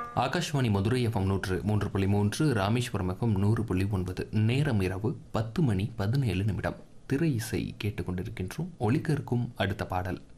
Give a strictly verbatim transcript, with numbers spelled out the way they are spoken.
Akashvani Madurai FM நூற்று மூன்று புள்ளி மூன்று, ராமேஸ்வரம் எஃப்எம் நூறு புள்ளி ஒன்பது. நேரம் இரவு பத்து மணி பதினேழு நிமிடம். திரை இசை கேட்டுக்கொண்டிருக்கின்றோம். ஒலிக்க இருக்கும் அடுத்த பாடல்